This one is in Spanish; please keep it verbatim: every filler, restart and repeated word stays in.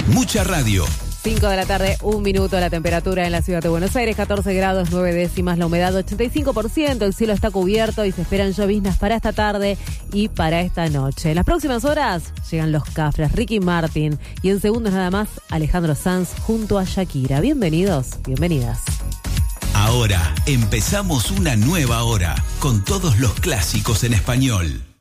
Mucha radio. cinco de la tarde, un minuto, la temperatura en la ciudad de Buenos Aires, catorce grados, nueve décimas, la humedad ochenta y cinco por ciento, el cielo está cubierto y se esperan lloviznas para esta tarde y para esta noche. En las próximas horas llegan los Cafres, Ricky Martin y en segundos nada más Alejandro Sanz junto a Shakira. Bienvenidos, bienvenidas. Ahora empezamos una nueva hora con todos los clásicos en español.